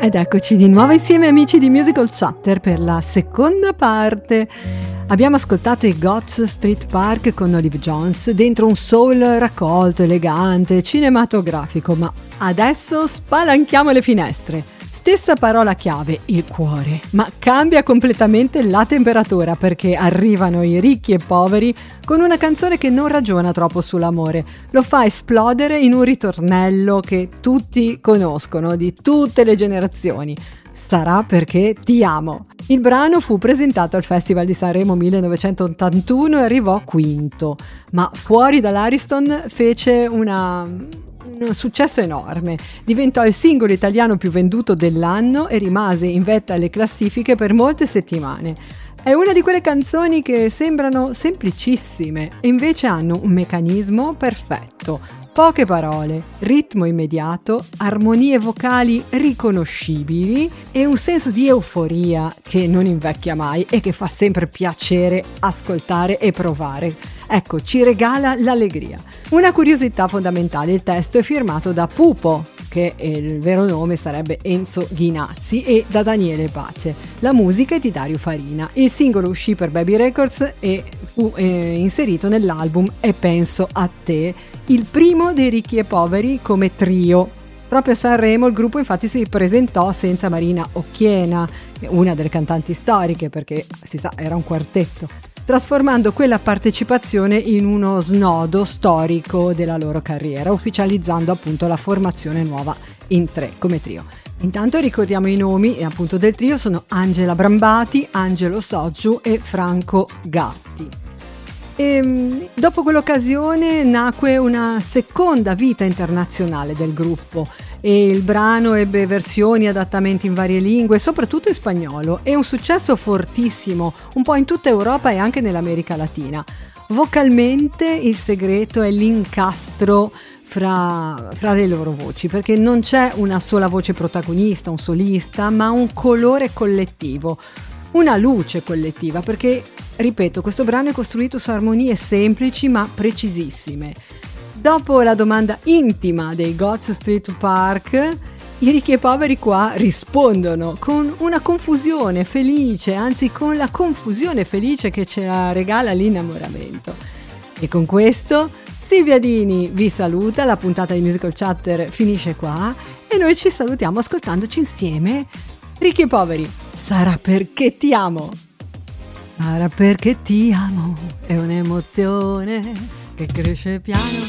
Ed eccoci di nuovo insieme amici di Musical Chatter per la seconda parte. Abbiamo ascoltato i Gods Street Park con Olive Jones dentro un soul raccolto, elegante, cinematografico, ma adesso spalanchiamo le finestre. Stessa parola chiave, il cuore, ma cambia completamente la temperatura perché arrivano i ricchi e poveri con una canzone che non ragiona troppo sull'amore, lo fa esplodere in un ritornello che tutti conoscono, di tutte le generazioni. Sarà perché ti amo. Il brano fu presentato al Festival di Sanremo 1981 e arrivò quinto, ma fuori dall'Ariston fece un successo enorme, diventò il singolo italiano più venduto dell'anno e rimase in vetta alle classifiche per molte settimane. È una di quelle canzoni che sembrano semplicissime e invece hanno un meccanismo perfetto. Poche parole, ritmo immediato, armonie vocali riconoscibili e un senso di euforia che non invecchia mai e che fa sempre piacere ascoltare e provare. Ecco, ci regala l'allegria. Una curiosità fondamentale, il testo è firmato da Pupo, che il vero nome sarebbe Enzo Ghinazzi, e da Daniele Pace. La musica è di Dario Farina. Il singolo uscì per Baby Records e fu inserito nell'album E penso a te, il primo dei Ricchi e Poveri come trio. Proprio a Sanremo il gruppo infatti si presentò senza Marina Occhiena, una delle cantanti storiche, perché si sa era un quartetto, trasformando quella partecipazione in uno snodo storico della loro carriera, ufficializzando appunto la formazione nuova in tre come trio. Intanto ricordiamo i nomi appunto del trio: sono Angela Brambati, Angelo Soggiu e Franco Gatti. E dopo quell'occasione nacque una seconda vita internazionale del gruppo e il brano ebbe versioni e adattamenti in varie lingue, soprattutto in spagnolo, e un successo fortissimo un po' in tutta Europa e anche nell'America Latina. Vocalmente il segreto è l'incastro fra le loro voci, perché non c'è una sola voce protagonista, un solista, ma un colore collettivo, una luce collettiva, perché, ripeto, questo brano è costruito su armonie semplici ma precisissime. Dopo la domanda intima dei Gods Street Park, i Ricchi e Poveri qua rispondono con una confusione felice, anzi con la confusione felice che ce la regala l'innamoramento. E con questo Silvia Dini vi saluta, la puntata di Musical Chatter finisce qua e noi ci salutiamo ascoltandoci insieme Ricchi e Poveri. Sarà perché ti amo. Sarà perché ti amo, è un'emozione che cresce piano